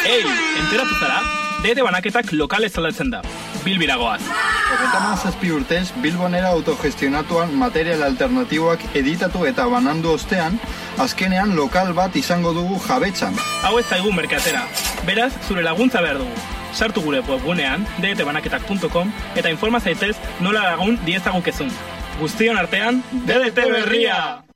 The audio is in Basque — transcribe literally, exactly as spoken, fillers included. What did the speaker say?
Ei, enteratu zara? D E T banaketak lokal aldatzen da. Bilbiragoaz. Hogeita hamazazpi urtez, Bilbonera autogestionatuan material alternatiboak editatu eta banandu ostean, azkenean lokal bat izango dugu jabetzan. Hau ez zaigu merkatera. Beraz, zure laguntza behar dugu. Sartu gure webgunean, d e t banaketak puntu com, eta informa zaitez nola lagun diezagukezun. Guztion artean, D D T berria!